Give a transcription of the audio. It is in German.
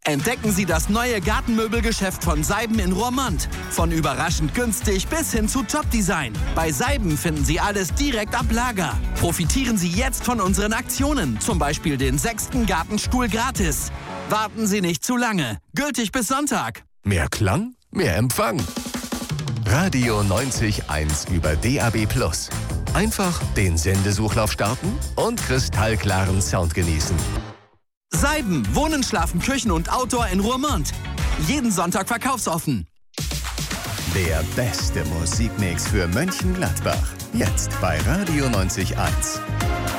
Entdecken Sie das neue Gartenmöbelgeschäft von Seiben in Roermond. Von überraschend günstig bis hin zu Top-Design. Bei Seiben finden Sie alles direkt ab Lager. Profitieren Sie jetzt von unseren Aktionen. Zum Beispiel den 6. Gartenstuhl gratis. Warten Sie nicht zu lange. Gültig bis Sonntag. Mehr Klang, mehr Empfang. Radio 90.1 über DAB+. Einfach den Sendesuchlauf starten und kristallklaren Sound genießen. Seiben, Wohnen, Schlafen, Küchen und Outdoor in Roermond. Jeden Sonntag verkaufsoffen. Der beste Musikmix für Mönchengladbach. Jetzt bei Radio 90.1.